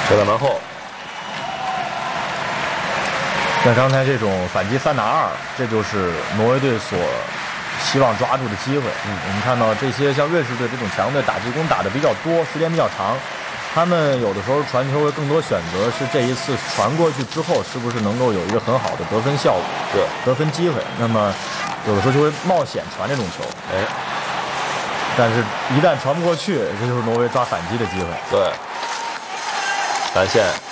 射在门后。 像刚才这种反击3打2，这就是挪威队所希望抓住的机会。我们看到这些像瑞士队这种强队打进攻打得比较多，时间比较长，他们有的时候传球会更多选择是这一次传过去之后是不是能够有一个很好的得分效果， 是得分机会。那么有的时候就会冒险传这种球，但是一旦传不过去，这就是挪威抓反击的机会。 对，蓝线。